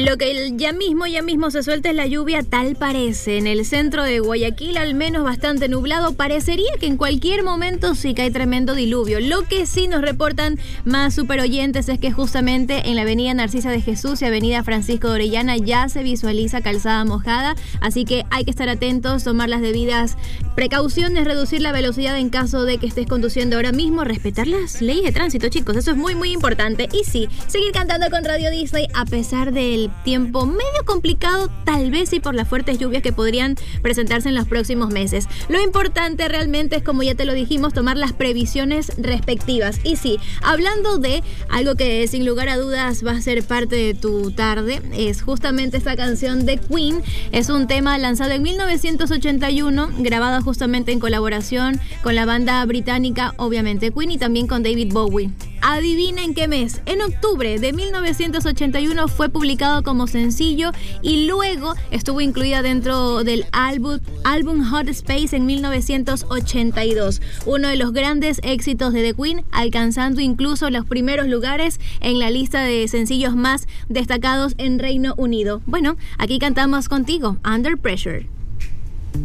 Lo que ya mismo se suelta es la lluvia, tal parece. En el centro de Guayaquil, al menos bastante nublado, parecería que en cualquier momento sí cae tremendo diluvio. Lo que sí nos reportan más superoyentes es que justamente en la avenida Narcisa de Jesús y avenida Francisco de Orellana ya se visualiza calzada mojada, así que hay que estar atentos, tomar las debidas precauciones, reducir la velocidad en caso de que estés conduciendo ahora mismo, respetar las leyes de tránsito, chicos, eso es muy importante. Y sí, seguir cantando con Radio Disney a pesar del tiempo medio complicado, tal vez sí por las fuertes lluvias que podrían presentarse en los próximos meses. Lo importante realmente es, como ya te lo dijimos, tomar las previsiones respectivas. Y sí, hablando de algo que sin lugar a dudas va a ser parte de tu tarde, es justamente esta canción de Queen. Es un tema lanzado en 1981, grabado justamente en colaboración con la banda británica, obviamente Queen, y también con David Bowie. Adivina en qué mes. En octubre de 1981 fue publicado como sencillo y luego estuvo incluida dentro del álbum Hot Space en 1982. Uno de los grandes éxitos de The Queen, alcanzando incluso los primeros lugares en la lista de sencillos más destacados en Reino Unido. Bueno, aquí cantamos contigo, Under Pressure.